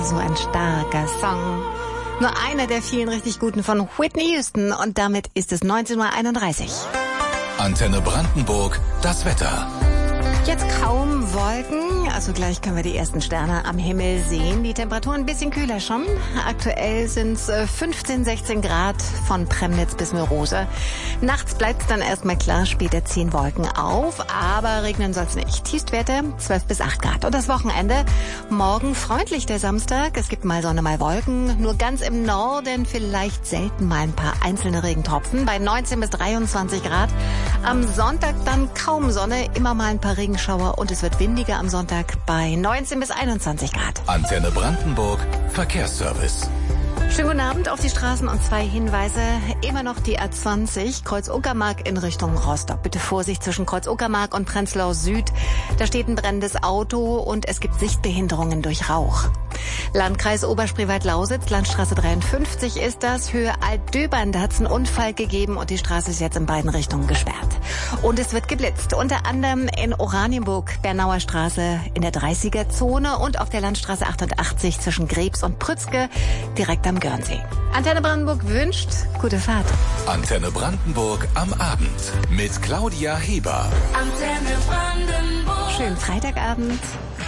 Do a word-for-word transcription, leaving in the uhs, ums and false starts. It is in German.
So ein starker Song. Nur einer der vielen richtig guten von Whitney Houston. Und damit ist es neunzehn Uhr einunddreißig. Antenne Brandenburg, das Wetter. Jetzt kaum Wolken, also gleich können wir die ersten Sterne am Himmel sehen. Die Temperatur ein bisschen kühler schon. Aktuell sind es fünfzehn, sechzehn Grad von Premnitz bis Mörose. Nachts bleibt es dann erstmal klar, später ziehen Wolken auf, aber regnen soll es nicht. Tiefstwerte zwölf bis acht Grad. Und das Wochenende, morgen freundlich der Samstag. Es gibt mal Sonne, mal Wolken. Nur ganz im Norden vielleicht selten mal ein paar einzelne Regentropfen bei neunzehn bis dreiundzwanzig Grad. Am Sonntag dann kaum Sonne, immer mal ein paar Regenschauer und es wird windiger am Sonntag bei neunzehn bis einundzwanzig Grad. Antenne Brandenburg, Verkehrsservice. Schönen guten Abend auf die Straßen und zwei Hinweise. Immer noch die A zwanzig, Kreuz-Uckermark in Richtung Rostock. Bitte Vorsicht zwischen Kreuz-Uckermark und Prenzlau Süd. Da steht ein brennendes Auto und es gibt Sichtbehinderungen durch Rauch. Landkreis Oberspreewald-Lausitz, Landstraße dreiundfünfzig ist das. Höhe Altdöbern, da hat es einen Unfall gegeben und die Straße ist jetzt in beiden Richtungen gesperrt. Und es wird geblitzt, unter anderem in Oranienburg, Bernauer Straße in der dreißiger-Zone und auf der Landstraße achtundachtzig zwischen Grebs und Prützke, direkt am Görnsee. Antenne Brandenburg wünscht gute Fahrt. Antenne Brandenburg am Abend mit Claudia Heber. Antenne Brandenburg. Schönen Freitagabend.